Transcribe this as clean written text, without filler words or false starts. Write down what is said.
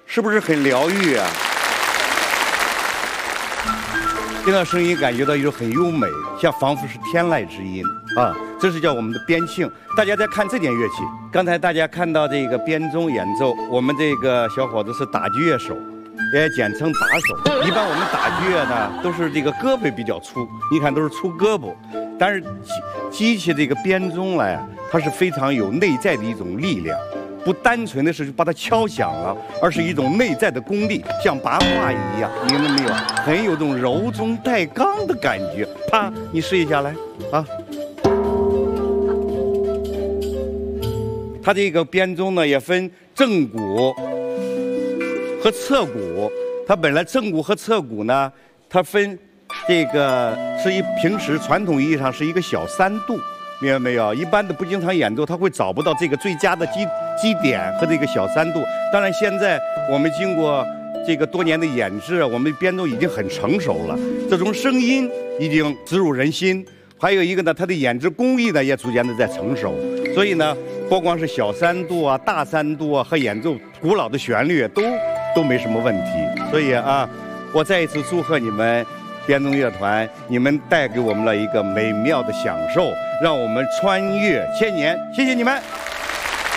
是不是很疗愈啊？听到声音感觉到一种很优美，像仿佛是天籁之音啊！这是叫我们的边磬。大家再看这件乐器，刚才大家看到这个编钟演奏，我们这个小伙子是打击乐手，也简称打手。一般我们打击乐呢都是这个胳膊比较粗，你看都是粗胳膊，但是机器这个编钟来啊，它是非常有内在的一种力量。不单纯的是把它敲响了，而是一种内在的功力，像拔蜡一样，明白没有？很有这种柔中带刚的感觉。啪，你试一下来啊！它这个编钟呢也分正鼓和侧鼓，它本来正鼓和侧鼓呢，它分这个是平时传统意义上是一个小3度。明白没有？一般的不经常演奏，他会找不到这个最佳的基点和这个小3度。当然，现在我们经过这个多年的演制，我们编钟已经很成熟了，这种声音已经植入人心。还有一个呢，它的演制工艺呢也逐渐的在成熟。所以呢，不光是小3度啊、大3度啊，和演奏古老的旋律都没什么问题。所以啊，我再一次祝贺你们。编钟乐团，你们带给我们了一个美妙的享受，让我们穿越千年。谢谢你们。